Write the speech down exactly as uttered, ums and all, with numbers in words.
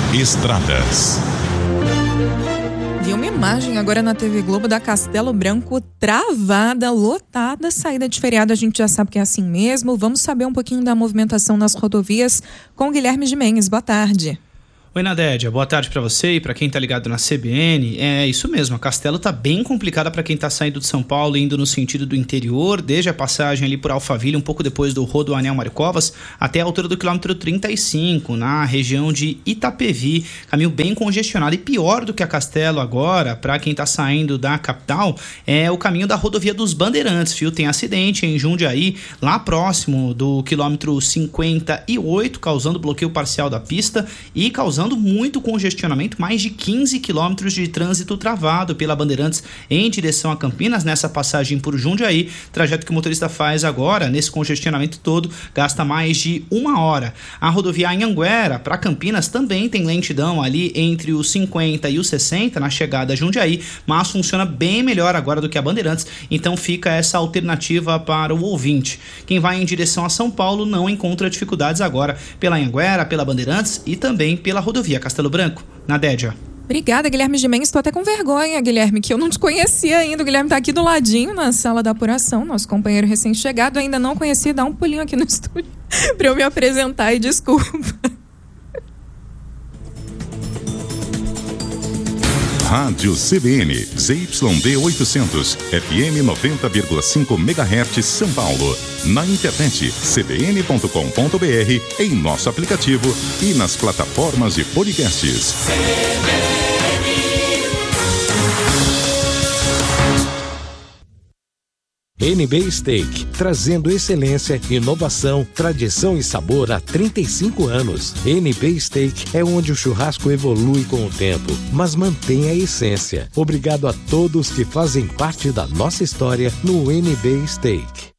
Estradas. Vi uma imagem agora na T V Globo da Castelo Branco travada, lotada, saída de feriado, a gente já sabe que é assim mesmo. Vamos saber um pouquinho da movimentação nas rodovias com o Guilherme Gimenez. Boa tarde. Oi, Nadédia, boa tarde para você e para quem tá ligado na C B N. É isso mesmo, a Castelo tá bem complicada para quem tá saindo de São Paulo e indo no sentido do interior, desde a passagem ali por Alphaville, um pouco depois do Rodoanel Mário Covas, até a altura do quilômetro trinta e cinco, na região de Itapevi. Caminho bem congestionado, e pior do que a Castelo agora, para quem tá saindo da capital, é o caminho da rodovia dos Bandeirantes, viu? Tem acidente em Jundiaí, lá próximo do quilômetro cinquenta e oito, causando bloqueio parcial da pista e causando muito congestionamento, mais de quinze quilômetros de trânsito travado pela Bandeirantes em direção a Campinas, nessa passagem por Jundiaí, trajeto que o motorista faz agora, nesse congestionamento todo, gasta mais de uma hora. A rodovia Anhanguera para Campinas também tem lentidão ali entre os cinquenta e os sessenta na chegada a Jundiaí, mas funciona bem melhor agora do que a Bandeirantes, então fica essa alternativa para o ouvinte. Quem vai em direção a São Paulo não encontra dificuldades agora pela Anhanguera, pela Bandeirantes e também pela rodovia Castelo Branco. Nadédia. Obrigada, Guilherme Gimenez. Estou até com vergonha, Guilherme, que eu não te conhecia ainda. O Guilherme está aqui do ladinho na sala da apuração, nosso companheiro recém-chegado. Ainda não conhecia, dá um pulinho aqui no estúdio para eu me apresentar, e desculpa. Rádio C B N, Z Y D oitocentos, F M noventa vírgula cinco megahertz, São Paulo. Na internet, c b n ponto com ponto b r, em nosso aplicativo e nas plataformas de podcasts. N B Steak, trazendo excelência, inovação, tradição e sabor há trinta e cinco anos. N B Steak é onde o churrasco evolui com o tempo, mas mantém a essência. Obrigado a todos que fazem parte da nossa história no N B Steak.